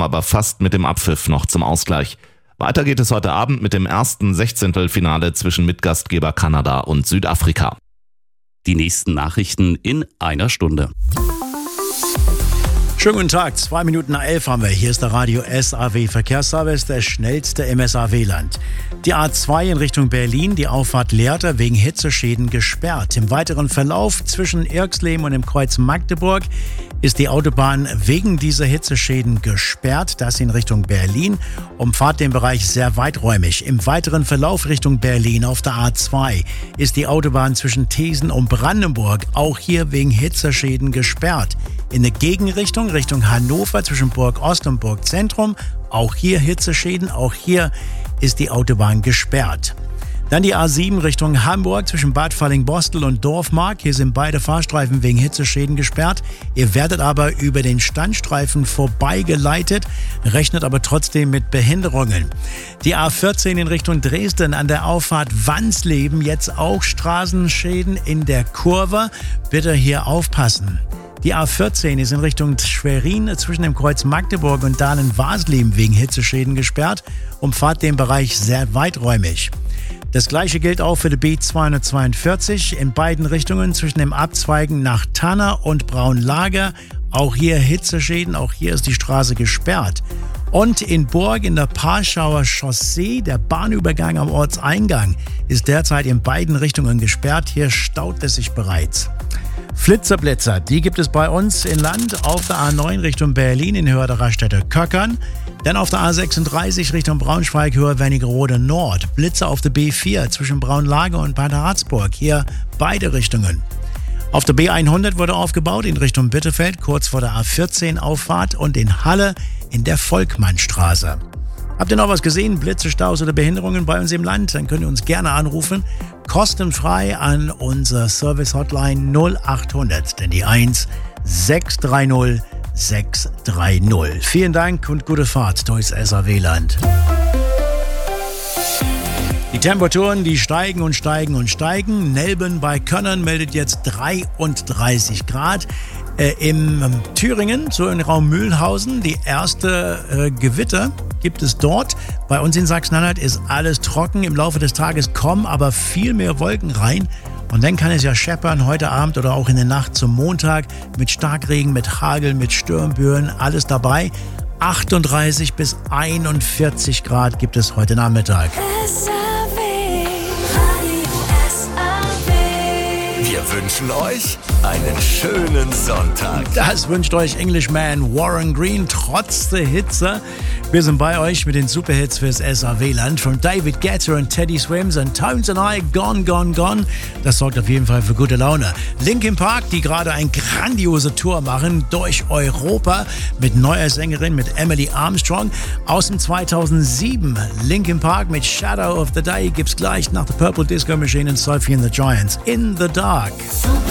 kam aber fast mit dem Abpfiff noch zum Ausgleich. Weiter geht es heute Abend mit dem ersten Sechzehntelfinale zwischen Mitgastgeber Kanada und Südafrika. Die nächsten Nachrichten in einer Stunde. Schönen guten Tag, 11:02 haben wir. Hier ist der Radio SAW Verkehrsservice, der schnellste im SAW-Land. Die A2 in Richtung Berlin, die Auffahrt Lehrter wegen Hitzeschäden gesperrt. Im weiteren Verlauf zwischen Irxleben und dem Kreuz Magdeburg ist die Autobahn wegen dieser Hitzeschäden gesperrt. Das in Richtung Berlin. Umfahrt den Bereich sehr weiträumig. Im weiteren Verlauf Richtung Berlin auf der A2 ist die Autobahn zwischen Thesen und Brandenburg auch hier wegen Hitzeschäden gesperrt. In der Gegenrichtung, Richtung Hannover zwischen Burg Ost und Burg Zentrum, auch hier Hitzeschäden, auch hier ist die Autobahn gesperrt. Dann die A7 Richtung Hamburg zwischen Bad Fallingbostel und Dorfmark. Hier sind beide Fahrstreifen wegen Hitzeschäden gesperrt. Ihr werdet aber über den Standstreifen vorbeigeleitet, rechnet aber trotzdem mit Behinderungen. Die A14 in Richtung Dresden an der Auffahrt Wansleben, jetzt auch Straßenschäden in der Kurve. Bitte hier aufpassen. Die A14 ist in Richtung Schwerin zwischen dem Kreuz Magdeburg und Dahlen-Wasleben wegen Hitzeschäden gesperrt. Umfahrt den Bereich sehr weiträumig. Das gleiche gilt auch für die B242 in beiden Richtungen zwischen dem Abzweigen nach Tanner und Braunlager. Auch hier Hitzeschäden, auch hier ist die Straße gesperrt. Und in Burg in der Parschauer Chaussee, der Bahnübergang am Ortseingang, ist derzeit in beiden Richtungen gesperrt. Hier staut es sich bereits. Flitzerblitzer, die gibt es bei uns in Land auf der A9 Richtung Berlin in Höhe der Raststätte Köckern. Dann auf der A36 Richtung Braunschweig, Höhe Wernigerode Nord. Blitzer auf der B4 zwischen Braunlage und Bad Harzburg. Hier beide Richtungen. Auf der B100 wurde aufgebaut in Richtung Bitterfeld, kurz vor der A14 Auffahrt und in Halle in der Volkmannstraße. Habt ihr noch was gesehen? Blitze, Staus oder Behinderungen bei uns im Land? Dann könnt ihr uns gerne anrufen. Kostenfrei an unser Service-Hotline 0800, denn die 1 630 630. Vielen Dank und gute Fahrt durchs SAW-Land. Die Temperaturen, die steigen und steigen und steigen. Nelben bei Könnern meldet jetzt 33 Grad. Im Thüringen, so im Raum Mühlhausen, die erste Gewitter gibt es dort. Bei uns in Sachsen-Anhalt ist alles trocken. Im Laufe des Tages kommen aber viel mehr Wolken rein. Und dann kann es ja scheppern heute Abend oder auch in der Nacht zum Montag mit Starkregen, mit Hagel, mit Sturmböen, alles dabei. 38 bis 41 Grad gibt es heute Nachmittag. Wir wünschen euch einen schönen Sonntag. Das wünscht euch Englishman Warren Green trotz der Hitze. Wir sind bei euch mit den Superhits fürs SAW-Land von David Guetta und Teddy Swims und Tones and I, Gone, Gone, Gone. Das sorgt auf jeden Fall für gute Laune. Linkin Park, die gerade eine grandiose Tour machen durch Europa mit neuer Sängerin, mit Emily Armstrong aus dem 2007. Linkin Park mit Shadow of the Day gibt's gleich nach The Purple Disco Machine und Sophie and the Giants. In the Dark.